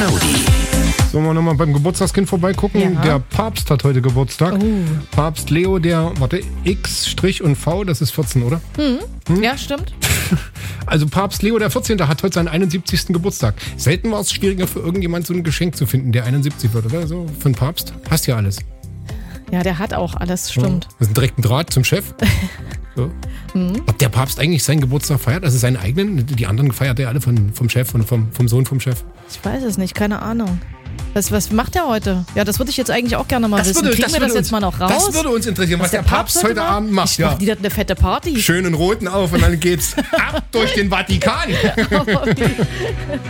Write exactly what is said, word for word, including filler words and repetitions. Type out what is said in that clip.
Claudi. Sollen wir nochmal beim Geburtstagskind vorbeigucken? Ja. Der Papst hat heute Geburtstag. Oh. Papst Leo, der, warte, X, Strich und V, das ist vierzehn, oder? Hm. Hm? Ja, stimmt. Also Papst Leo der vierzehnte hat heute seinen einundsiebzigsten Geburtstag. Selten war es schwieriger für irgendjemand so ein Geschenk zu finden, der einundsiebzig wird, oder? So für einen Papst hast ja alles. Ja, der hat auch alles, stimmt. Das ist ein direkten Draht zum Chef. So. Mhm. Ob der Papst eigentlich seinen Geburtstag feiert, also seinen eigenen? Die anderen feiert er alle von, vom Chef und vom, vom Sohn vom Chef. Ich weiß es nicht, keine Ahnung. Was, was macht er heute? Ja, das würde ich jetzt eigentlich auch gerne mal Das wissen. würde, Kriegen das wir das würde jetzt uns, mal noch raus? Das würde uns interessieren, was, was der, der Papst, Papst heute macht? Abend macht. Ich ja. mach wieder eine fette Party. Schönen roten auf und dann geht's ab durch den Vatikan.